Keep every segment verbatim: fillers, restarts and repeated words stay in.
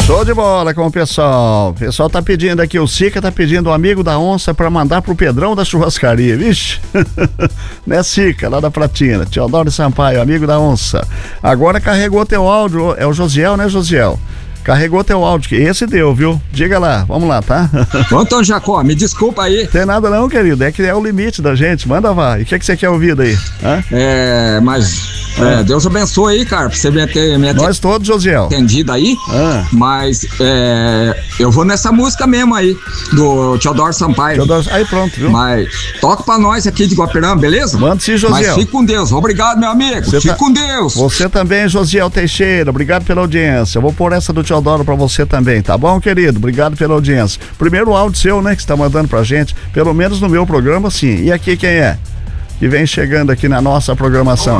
Show de bola com o pessoal. O pessoal tá pedindo aqui, o Sica tá pedindo um amigo da onça pra mandar pro Pedrão da churrascaria, vixe. Né, Sica, lá da Pratina. Teodoro Sampaio, amigo da onça. Agora carregou teu áudio, é o Josiel, né, Josiel? Carregou teu áudio, que esse deu, viu? Diga lá, vamos lá, tá? Ô, Antônio Jacó, me desculpa aí. Tem nada não, querido, é que é o limite da gente, manda vá. E o que, que você quer ouvir daí? Hã? É, mas é, Deus abençoe aí, cara, pra você me ter me Nós todos, Josiel. entendido aí, Ah. mas é, eu vou nessa música mesmo aí, do Teodoro Sampaio. Teodoro... Aí pronto, viu? Mas toca pra nós aqui de Guapirã, beleza? Manda sim, Mas Josiel. fique com Deus, obrigado, meu amigo, Você fique tá- com Deus. Você também, Josiel Teixeira, obrigado pela audiência. Eu vou pôr essa do Teodoro pra você também, tá bom, querido? Obrigado pela audiência. Primeiro áudio seu, né, que você tá mandando pra gente, pelo menos no meu programa, sim. E aqui quem é? Que vem chegando aqui na nossa programação.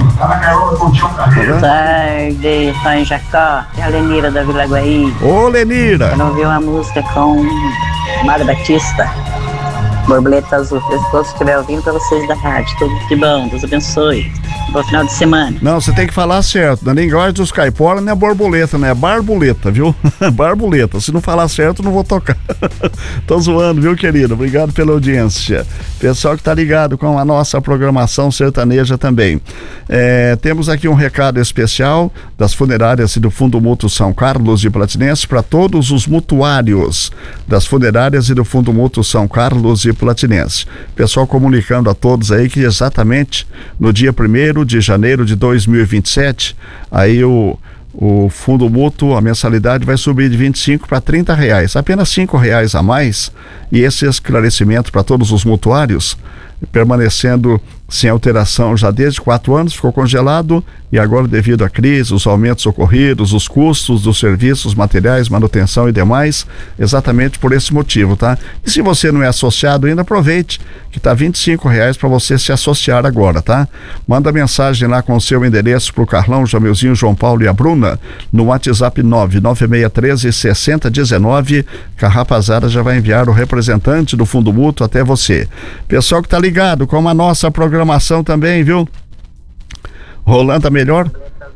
Boa tarde, Antônio Jacó, é a Lenira da Vila Guaí. Ô, Lenira! Quero ouvir uma música com Mário Batista, Borboleta Azul. Se todos estiver ouvindo, para vocês da rádio, tudo de bom, Deus abençoe. Bom final de semana. Não, você tem que falar certo. Na linguagem dos caiporas não é borboleta, né? É barbuleta, viu? Barbuleta. Se não falar certo, não vou tocar. Tô zoando, viu, querido? Obrigado pela audiência. Pessoal que tá ligado com a nossa programação sertaneja também. É, temos aqui um recado especial das funerárias e do Fundo Mútuo São Carlos de Platinense para todos os mutuários das funerárias e do Fundo Mútuo São Carlos e Platinense. Pessoal comunicando a todos aí que exatamente no dia primeiro de janeiro de dois mil e vinte e sete, aí o, o fundo mútuo, a mensalidade vai subir de vinte e cinco para trinta reais, apenas cinco reais a mais, e esse esclarecimento para todos os mutuários, permanecendo sem alteração já desde quatro anos, ficou congelado e agora, devido à crise, os aumentos ocorridos, os custos dos serviços, materiais, manutenção e demais, exatamente por esse motivo, tá? E se você não é associado ainda, aproveite que tá vinte e cinco reais para você se associar agora, tá? Manda mensagem lá com o seu endereço pro Carlão, Jamilzinho, João Paulo e a Bruna no WhatsApp nove nove seis um três, seis zero um nove, que a rapazada já vai enviar o representante do Fundo Mútuo até você. Pessoal que tá ligado com a nossa programação também, viu? Rolando a melhor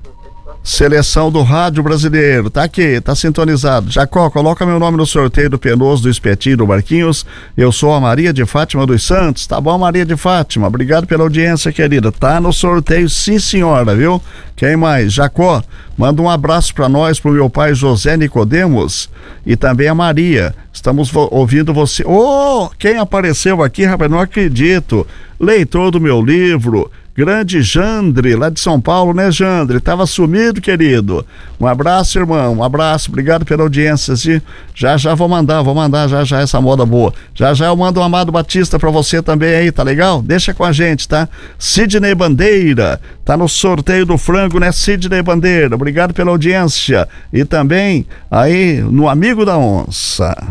seleção do rádio brasileiro, tá aqui, tá sintonizado. Jacó, coloca meu nome no sorteio do Penoso, do Espetinho, do Marquinhos. Eu sou a Maria de Fátima dos Santos, tá bom, Maria de Fátima? Obrigado pela audiência, querida. Tá no sorteio, sim, senhora, viu? Quem mais? Jacó, manda um abraço pra nós, pro meu pai José Nicodemos e também a Maria. Estamos vo- ouvindo você. Ô, oh, quem apareceu aqui, rapaz, não acredito. Leitor do meu livro, grande Jandre, lá de São Paulo, né, Jandre? Tava sumido, querido. Um abraço, irmão, um abraço, obrigado pela audiência, sim. Já já vou mandar, vou mandar já já essa moda boa. Já já eu mando um Amado Batista pra você também aí, tá legal? Deixa com a gente, tá? Sidney Bandeira, tá no sorteio do frango, né, Sidney Bandeira? Obrigado pela audiência. E também aí no Amigo da Onça.